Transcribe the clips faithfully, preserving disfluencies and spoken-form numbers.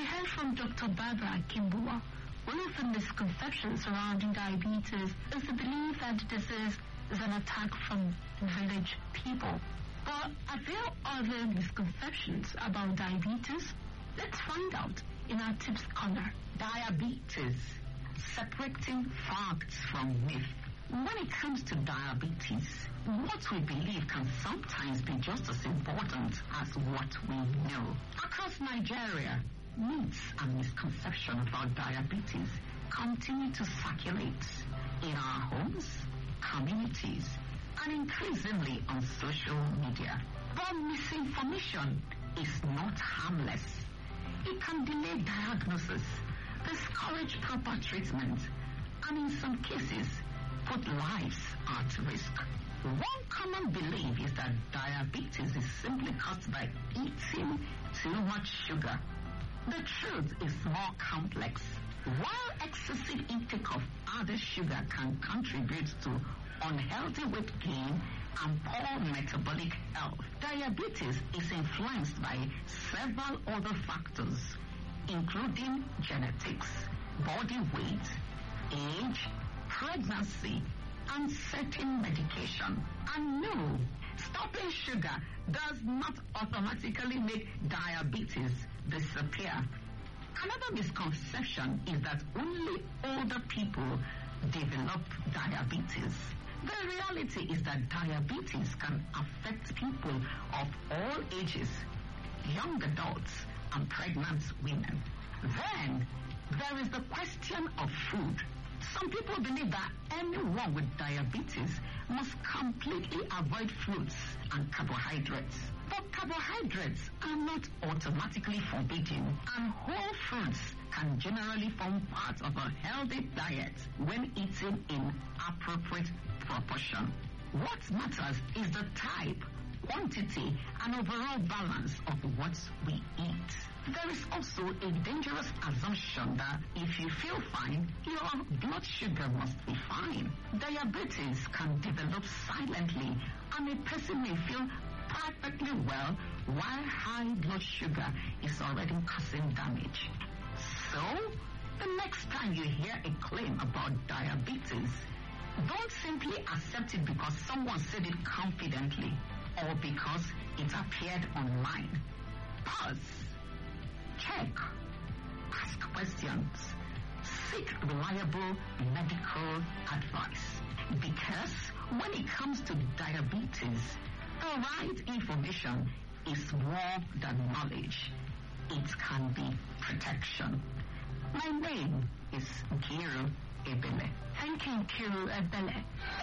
heard from Doctor Barbara Kimbua. One of the misconceptions surrounding diabetes is the belief that the disease is an attack from village people. But are there other misconceptions about diabetes? Let's find out in our Tips Corner. Diabetes. Separating facts from myth. When it comes to diabetes, what we believe can sometimes be just as important as what we know. Across Nigeria, myths and misconceptions about diabetes continue to circulate in our homes, communities, and increasingly on social media. But misinformation is not harmless. It can delay diagnosis, discourage proper treatment, and in some cases, put lives at risk. One common belief is that diabetes is simply caused by eating too much sugar. The truth is more complex. While excessive intake of added sugar can contribute to unhealthy weight gain and poor metabolic health, diabetes is influenced by several other factors, including genetics, body weight, age, pregnancy, and certain medication. And no, stopping sugar does not automatically make diabetes disappear. Another misconception is that only older people develop diabetes. The reality is that diabetes can affect people of all ages, young adults, and pregnant women. Then, there is the question of food. Some people believe that anyone with diabetes must completely avoid fruits and carbohydrates. But carbohydrates are not automatically forbidden, and whole fruits can generally form part of a healthy diet when eaten in appropriate proportion. What matters is the type, quantity, and overall balance of what we eat. There is also a dangerous assumption that if you feel fine, your blood sugar must be fine. Diabetes can develop silently, and a person may feel perfectly well while high blood sugar is already causing damage. So, the next time you hear a claim about diabetes, don't simply accept it because someone said it confidently or because it appeared online. Pause. Check. Ask questions. Seek reliable medical advice. Because when it comes to diabetes, the right information is more than knowledge. It can be protection. My name is Nkiru Ebele. Thank you, Nkiru Ebele.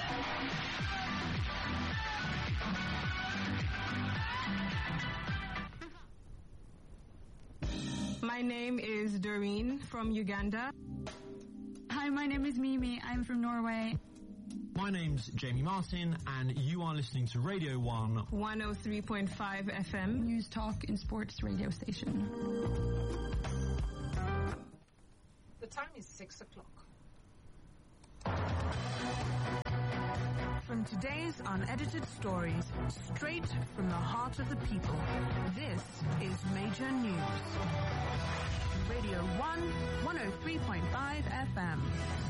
My name is Doreen from Uganda. Hi, my name is Mimi. I'm from Norway. My name's Jamie Martin, and you are listening to Radio one. one oh three point five F M. News, talk, and sports radio station. The time is six o'clock. From today's unedited stories, straight from the heart of the people, this is Major News. Radio one, one oh three point five F M.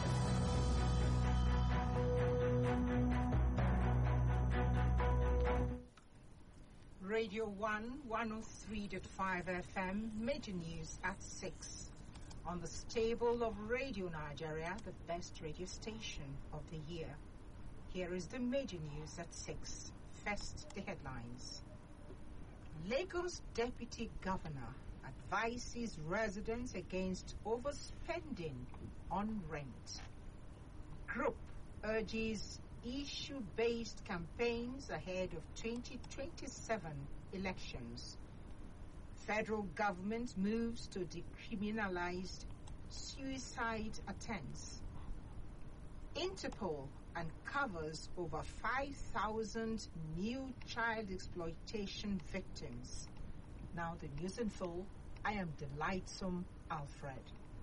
Radio one, one oh three point five F M, Major News at six. On the stable of Radio Nigeria, the best radio station of the year. Here is the Major News at six. First, the headlines. Lagos Deputy Governor advises residents against overspending on rent. Group urges issue-based campaigns ahead of twenty twenty-seven elections. Federal government moves to decriminalize suicide attempts. Interpol uncovers over five thousand new child exploitation victims. Now the news in full. I am Delightsome Alfred.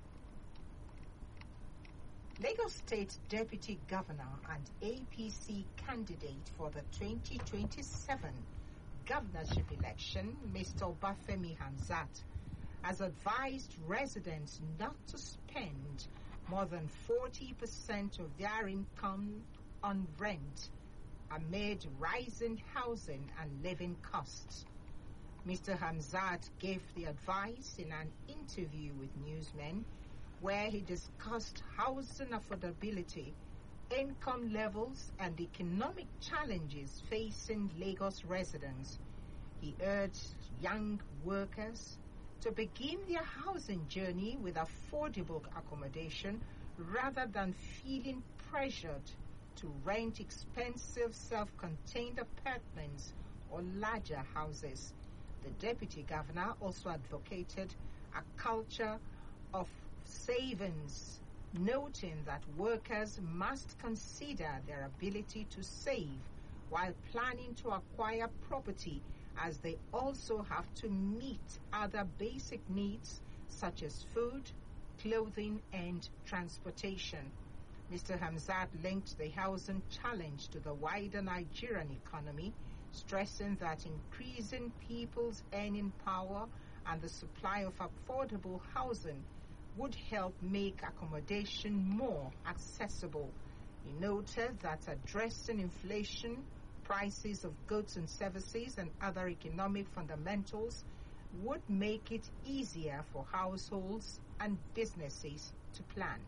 Lagos State Deputy Governor and A P C candidate for the twenty twenty-seven governorship election, Mister Obafemi Hamzat, has advised residents not to spend more than forty percent of their income on rent amid rising housing and living costs. Mister Hamzat gave the advice in an interview with newsmen where he discussed housing affordability, income levels, and economic challenges facing Lagos residents. He urged young workers to begin their housing journey with affordable accommodation rather than feeling pressured to rent expensive self-contained apartments or larger houses. The deputy governor also advocated a culture of savings, noting that workers must consider their ability to save while planning to acquire property, as they also have to meet other basic needs such as food, clothing, and transportation. Mister Hamzat linked the housing challenge to the wider Nigerian economy, stressing that increasing people's earning power and the supply of affordable housing would help make accommodation more accessible. He noted that addressing inflation, prices of goods and services, and other economic fundamentals would make it easier for households and businesses to plan.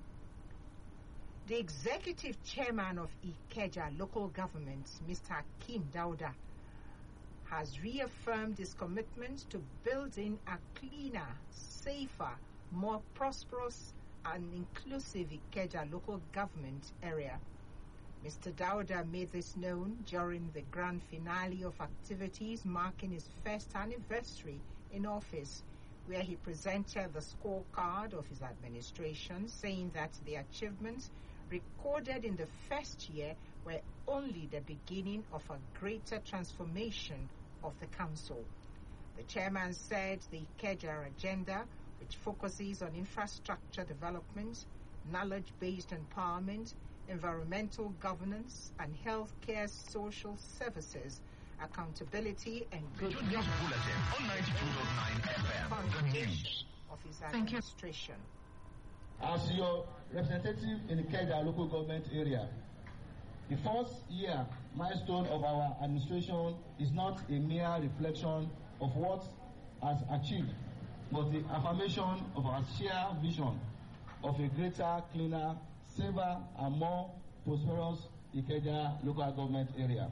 The executive chairman of Ikeja local government, Mister Akeem Dauda, has reaffirmed his commitment to building a cleaner, safer, more prosperous and inclusive Ikeja local government area. Mister Dauda made this known during the grand finale of activities marking his first anniversary in office, where he presented the scorecard of his administration, saying that the achievements recorded in the first year were only the beginning of a greater transformation of the council. The chairman said the Ikeja agenda, which focuses on infrastructure development, knowledge-based empowerment, environmental governance, and healthcare social services, accountability, and good News Bulletin on ninety-two point nine F M. The news of his Thank you. administration. As your representative in the Ikeja local government area, the first year milestone of our administration is not a mere reflection of what has achieved, but the affirmation of our shared vision of a greater, cleaner, safer, and more prosperous Ikeja local government area.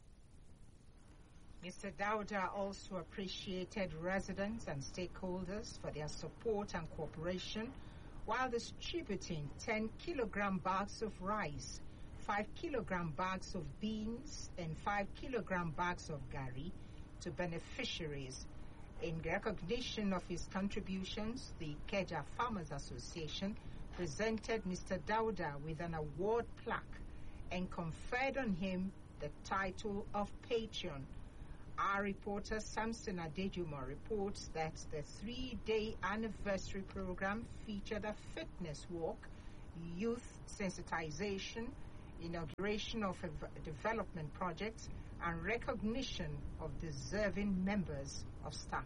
Mister Dauda also appreciated residents and stakeholders for their support and cooperation while distributing ten kilogram bags of rice, five kilogram bags of beans, and five kilogram bags of gari to beneficiaries. In recognition of his contributions, the Ikeja Farmers Association presented Mister Dauda with an award plaque and conferred on him the title of patron. Our reporter Samson Adejumo reports that the three-day anniversary program featured a fitness walk, youth sensitization, inauguration of a development projects, and recognition of deserving members of staff.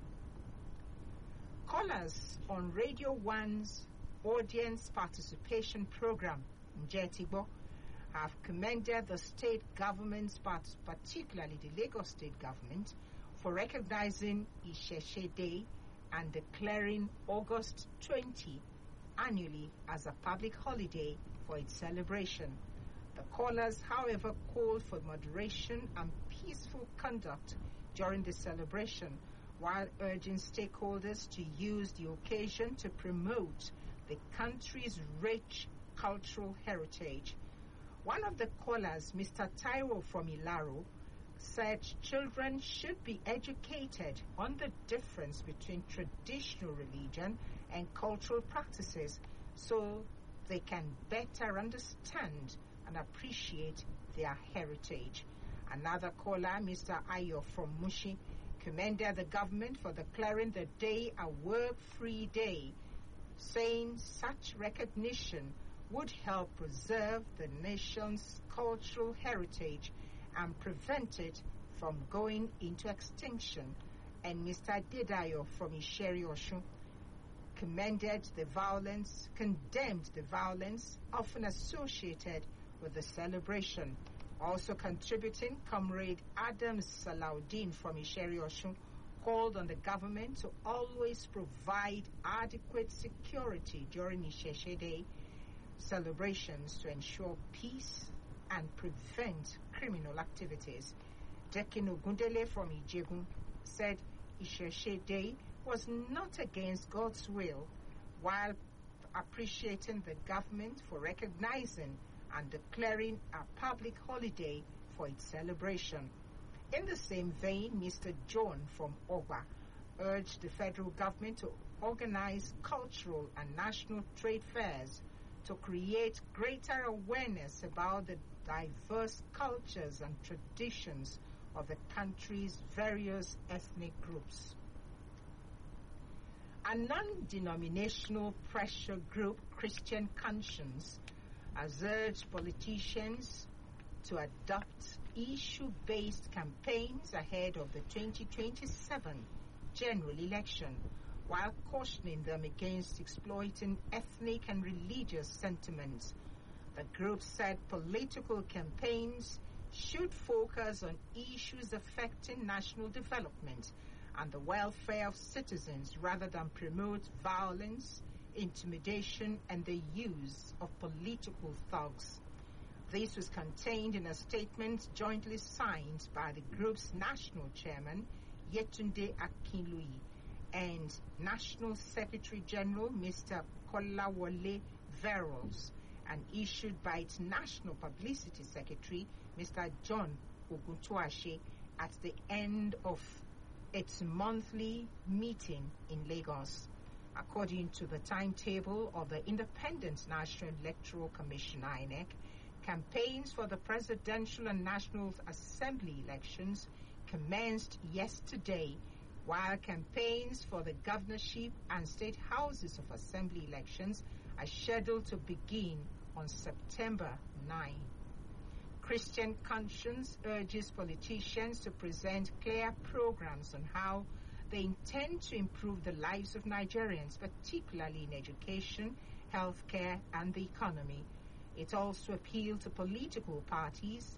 Callers on Radio one's audience participation program, Njetibo, have commended the state government, but particularly the Lagos state government, for recognizing Isheshe Day and declaring August twentieth annually as a public holiday for its celebration. The callers, however, called for moderation and peaceful conduct during the celebration, while urging stakeholders to use the occasion to promote the country's rich cultural heritage. One of the callers, Mister Taiwo from Ilaro, said children should be educated on the difference between traditional religion and cultural practices so they can better understand and appreciate their heritage. Another caller, Mister Ayo from Mushi, commended the government for declaring the day a work-free day, saying such recognition would help preserve the nation's cultural heritage and prevent it from going into extinction, and Mister Dedayo from Isheri Oshun commended the violence, condemned the violence often associated with the celebration. Also contributing, Comrade Adam Salaudin from Isheri Oshun called on the government to always provide adequate security during Isheshe Day celebrations to ensure peace and prevent criminal activities. Dekin Ogundele from Ijegun said Isheshe Day was not against God's will, while appreciating the government for recognizing and declaring a public holiday for its celebration. In the same vein, Mister John from Ogba urged the federal government to organize cultural and national trade fairs to create greater awareness about the diverse cultures and traditions of the country's various ethnic groups. A non-denominational pressure group, Christian Conscience, has urged politicians to adopt issue-based campaigns ahead of the twenty twenty-seven general election, while cautioning them against exploiting ethnic and religious sentiments. The group said political campaigns should focus on issues affecting national development and the welfare of citizens rather than promote violence, intimidation, and the use of political thugs. This was contained in a statement jointly signed by the group's national chairman, Yetunde Akinlui, and National Secretary General, Mister Kolawole Verrells, and issued by its National Publicity Secretary, Mister John Oguntuashe, at the end of its monthly meeting in Lagos. According to the timetable of the Independent National Electoral Commission, I N E C, campaigns for the Presidential and National Assembly elections commenced yesterday, while campaigns for the governorship and state houses of assembly elections are scheduled to begin on September ninth. Christian Conscience urges politicians to present clear programs on how they intend to improve the lives of Nigerians, particularly in education, healthcare, and the economy. It also appealed to political parties,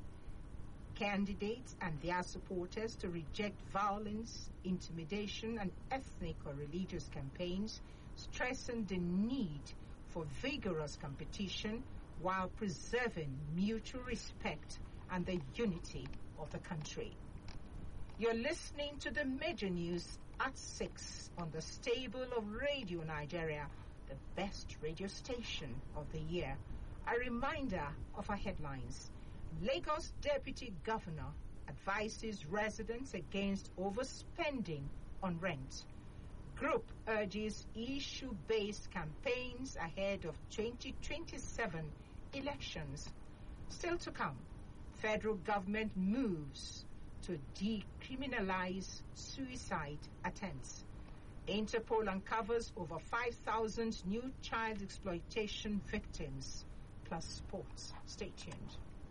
candidates, and their supporters to reject violence, intimidation, and ethnic or religious campaigns, stressing the need for vigorous competition while preserving mutual respect and the unity of the country. You're listening to the major news at six on the stable of Radio Nigeria, the best radio station of the year. A reminder of our headlines. Lagos Deputy Governor advises residents against overspending on rent. Group urges issue-based campaigns ahead of twenty twenty-seven elections. Still to come, federal government moves to decriminalize suicide attempts. Interpol uncovers over five thousand new child exploitation victims, plus sports. Stay tuned.